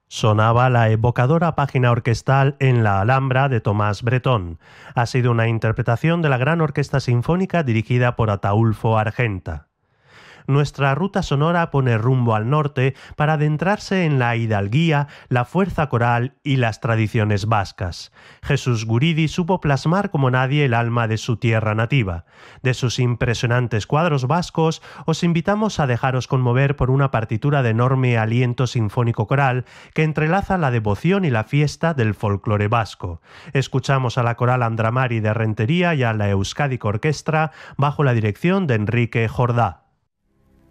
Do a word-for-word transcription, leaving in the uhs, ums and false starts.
Sonaba la evocadora página orquestal En la Alhambra de Tomás Bretón. Ha sido una interpretación de la gran orquesta sinfónica dirigida por Ataúlfo Argenta. Nuestra ruta sonora pone rumbo al norte para adentrarse en la hidalguía, la fuerza coral y las tradiciones vascas. Jesús Guridi supo plasmar como nadie el alma de su tierra nativa. De sus impresionantes cuadros vascos, os invitamos a dejaros conmover por una partitura de enorme aliento sinfónico coral que entrelaza la devoción y la fiesta del folclore vasco. Escuchamos a la coral Andramari de Rentería y a la Euskadi Orquestra bajo la dirección de Enrique Jordá.